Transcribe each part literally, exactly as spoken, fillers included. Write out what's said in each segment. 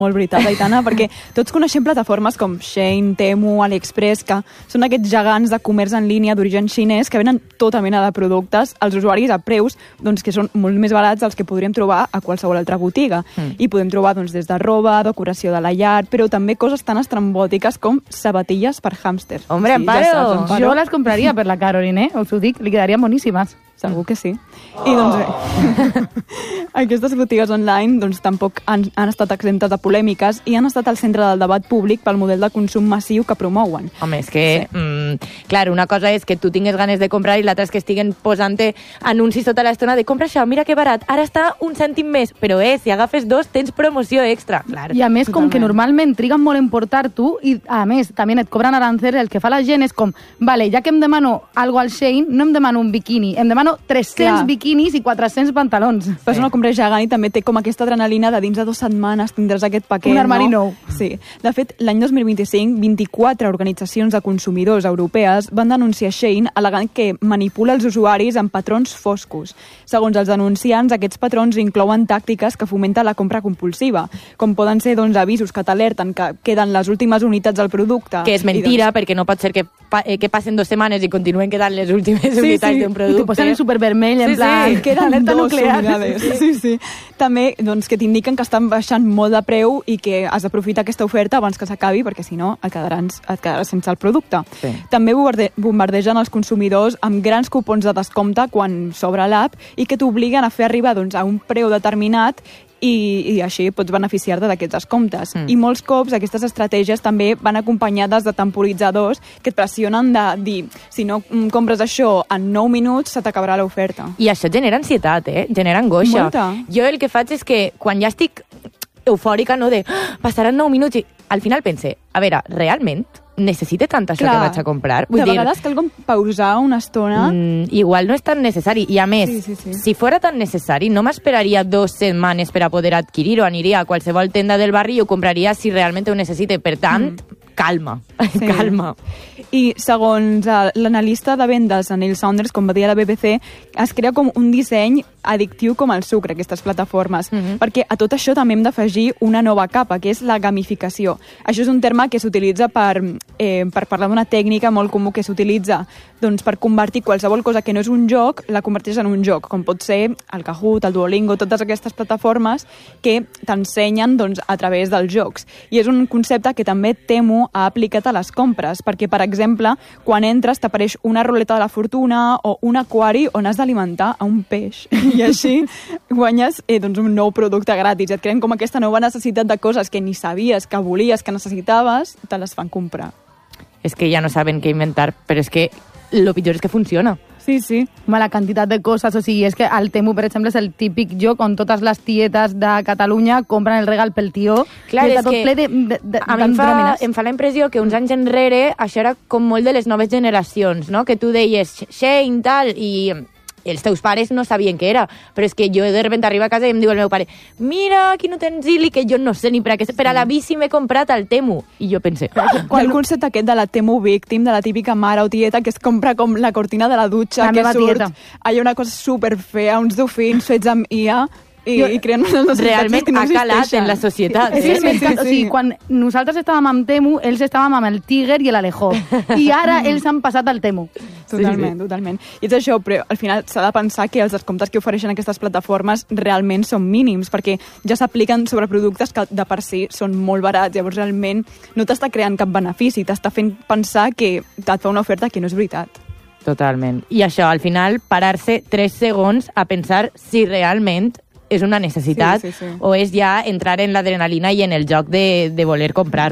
Molt veritat, Aitana, perquè tots coneixem plataformes com Shein, Temu, AliExpress, que són aquests gegants de comerç en línia d'origen xinès que venen tota mena de productes als usuaris a preus doncs, que són molt més barats dels que podríem trobar a qualsevol altra botiga. Mm. I podem trobar doncs, des de roba, decoració de la llar, però també coses tan estrambòtiques com sabatilles per hàmsters. Hombre, sí, Amparo, ja saps, Amparo, jo les compraria per la Caroline, eh? Us ho dic, li quedarien boníssimes. Segur que sí. Oh. I doncs bé, aquestes botigues online doncs, tampoc han, han estat exemptes de polèmiques i han estat al centre del debat públic pel model de consum massiu que promouen. Home, és que, sí. mm, clar, una cosa és que tu tingues ganes de comprar i l'altra és que estiguen posant-te anuncis tota l'estona de compra això, mira que barat, ara està un cèntim més, però eh, si agafes dos tens promoció extra. Clar. I a més, Totalment. com que normalment triguen molt en portar-t'ho i a més també et cobren arancers, el que fa la gent és com, vale, ja que em demano algo al Shein, no em demano un biquini, em demano tres-cents Clar. biquinis i quatre-cents pantalons. Però és una compra gegant i també té com aquesta adrenalina de dins de dues setmanes tindràs aquest paquet. Un armari no? nou. Sí. De fet, l'any dos mil vint-i-cinc, vint-i-quatre organitzacions de consumidors europees van denunciar Shein al·legant que manipula els usuaris amb patrons foscos. Segons els denunciants, aquests patrons inclouen tàctiques que fomenten la compra compulsiva, com poden ser doncs, avisos que t'alerten que queden les últimes unitats del producte. Que és mentira, doncs... perquè no pot ser que, pa que passen dues setmanes i continuen quedant les últimes sí, unitats sí. d'un producte. I t'ho posen en supervermell, en sí, plan, sí, que eren alerta dos nuclear. unidades. Sí, sí. També doncs, que t'indiquen que estan baixant molt de preu i que has d'aprofitar aquesta oferta abans que s'acabi, perquè si no et quedaràs, et quedaràs sense el producte. Sí. També bombarde bombardegen els consumidors amb grans cupons de descompte quan s'obre l'app i que t'obliguen a fer arribar doncs, a un preu determinat i, i així pots beneficiar-te d'aquests descomptes. Mm. I molts cops aquestes estratègies també van acompanyades de temporitzadors que et pressionen de dir si no compres això en nou minuts se t'acabarà l'oferta. I això genera ansietat, eh? Genera angoixa. Molta. Jo el que faig és que quan ja estic eufòrica, no, de ah, passaran nou minuts i al final pense, a veure, realment necessite tant això Clar, que vaig a comprar? Vull de dir, vegades cal com pausar una estona. Mm, igual no és tan necessari. I a més, sí, sí, sí. si fora tan necessari, no m'esperaria dos setmanes per a poder adquirir-ho. Aniria a qualsevol tenda del barri i ho compraria si realment ho necessite. Per tant, mm. calma, sí. calma. I segons l'analista de vendes Neil Saunders, com va dir a la B B C, es crea com un disseny addictiu com el sucre, aquestes plataformes, mm-hmm. perquè a tot això també hem d'afegir una nova capa, que és la gamificació. Això és un terme que s'utilitza per, eh, per parlar d'una tècnica molt comú que s'utilitza doncs, per convertir qualsevol cosa que no és un joc, la converteix en un joc, com pot ser el Kahoot, el Duolingo, totes aquestes plataformes que t'ensenyen doncs, a través dels jocs. I és un concepte que també Temu ha aplicat a les compres, perquè, per exemple, quan entres t'apareix una ruleta de la fortuna o un aquari on has d'alimentar a un peix. I així guanyes eh, doncs, un nou producte gratis. Et creen com aquesta nova necessitat de coses que ni sabies que volies, que necessitaves, te les fan comprar. És que ja no saben què inventar, però és que el pitjor és que funciona. Sí, sí. Home, la quantitat de coses, o sigui, és que el Temu, per exemple, és el típic joc on totes les tietes de Catalunya compren el regal pel tió. Clar, i és està tot que ple de, de, de, a mi em fa, em fa la impressió que uns anys enrere això era com molt de les noves generacions, no? Que tu deies Shein, tal, i els teus pares no sabien què era, però és que jo de repente arribo a casa i em diu el meu pare mira quin utensil que jo no sé ni per a què, per a la bici m'he comprat el Temu. I jo pense... Quan el concepte aquest de la Temu Victim, de la típica mare o tieta que es compra com la cortina de la dutxa, la que surt, tieta. Hi ha una cosa superfea, uns dofins fets amb I A, i, jo, i creen unes necessitats realment que no ha calat existeixen. en la societat. Eh? Eh? Sí, sí, sí, o sigui, quan nosaltres estàvem amb Temu, ells estàvem amb el Tiger i l'Alejó. I ara ells han passat al Temu. Totalment, sí, sí. totalment. I és això, però al final s'ha de pensar que els descomptes que ofereixen aquestes plataformes realment són mínims, perquè ja s'apliquen sobre productes que de per si són molt barats, llavors realment no t'està creant cap benefici, t'està fent pensar que et fa una oferta que no és veritat. Totalment. I això, al final, parar-se tres segons a pensar si realment és una necessitat sí, sí, sí. o és ja entrar en l'adrenalina i en el joc de, de voler comprar.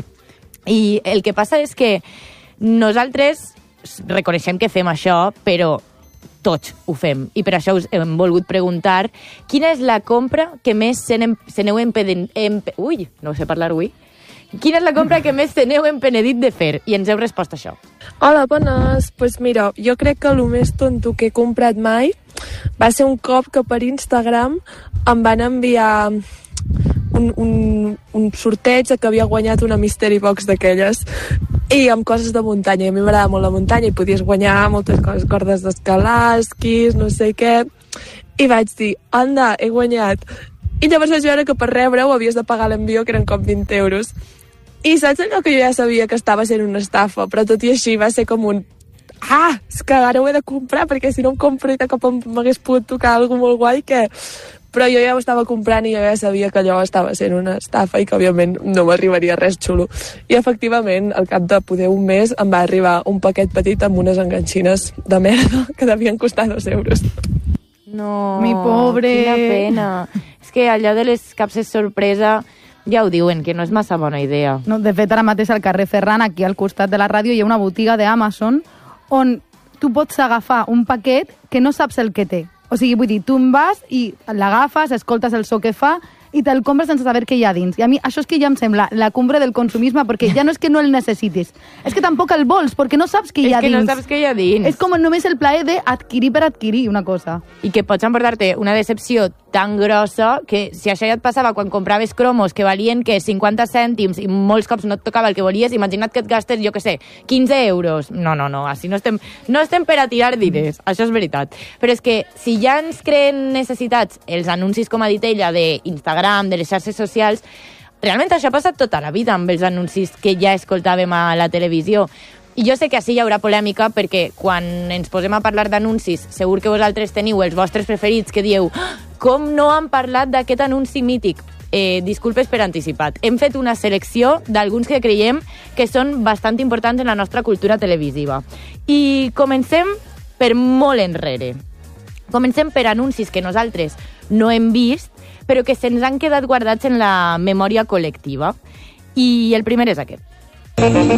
I el que passa és que nosaltres reconeixem que fem això, però tots ho fem. I per això us hem volgut preguntar quina és la compra que més se n'heu empedent... Empe... Ui, no sé parlar avui. Quina és la compra que més se n'heu empenedit de fer? I ens heu respost això. Hola, bones. Pues mira, jo crec que el més tonto que he comprat mai va ser un cop que per Instagram em van enviar un, un, un sorteig que havia guanyat una mystery box d'aquelles i amb coses de muntanya. I a mi m'agrada molt la muntanya i podies guanyar moltes coses, cordes d'escalar, esquís, no sé què. I vaig dir, anda, he guanyat I llavors vaig veure que per rebre-ho havies de pagar l'envio, que eren com vint euros. I saps allò que jo ja sabia que estava sent una estafa, però tot i així va ser com un ah, és que ara ho he de comprar, perquè si no em compro i de cop m'hagués pogut tocar alguna molt guai que... Però jo ja ho estava comprant i jo ja sabia que allò estava sent una estafa i que, òbviament, no m'arribaria res xulo. I, efectivament, al cap de poder un mes em va arribar un paquet petit amb unes enganxines de merda que devien costar dos euros. No, Mi pobre. Quina pena. És que allò de les capses sorpresa ja ho diuen, que no és massa bona idea. No, de fet, ara mateix al carrer Ferran, aquí al costat de la ràdio, hi ha una botiga d'Amazon on tu pots agafar un paquet que no saps el que té. O sigui, vull dir, tu en vas i l'agafes, escoltes el so que fa i te'l compres sense saber què hi ha dins. I a mi això és que ja em sembla la cumbre del consumisme, perquè ja no és que no el necessitis, és que tampoc el vols, perquè no saps què hi ha dins. És que dins. no saps què hi ha dins. És com només el plaer d'adquirir per adquirir una cosa. I que pots emportar-te una decepció tan grossa que si això ja et passava quan compraves cromos que valien que cinquanta cèntims i molts cops no et tocava el que volies, imagina't que et gastes, jo que sé, quinze euros. No, no, no, així no estem, no estem per a tirar diners, això és veritat. Però és que si ja ens creen necessitats els anuncis, com ha dit ella, d'Instagram, de les xarxes socials, realment això ha passat tota la vida amb els anuncis que ja escoltàvem a la televisió. I jo sé que així hi haurà polèmica perquè quan ens posem a parlar d'anuncis segur que vosaltres teniu els vostres preferits que dieu ah, com no han parlat d'aquest anunci mític? Eh, disculpes per anticipat. Hem fet una selecció d'alguns que creiem que són bastant importants en la nostra cultura televisiva. I comencem per molt enrere. Comencem per anuncis que nosaltres no hem vist, però que se'ns han quedat guardats en la memòria col·lectiva. I el primer és aquest.